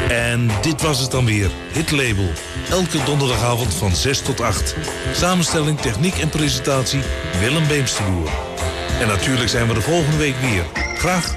En dit was het dan weer, Hit Label. Elke donderdagavond van 6 tot 8. Samenstelling, techniek en presentatie Willem Beemsterboer. En natuurlijk zijn we de volgende week weer. Graag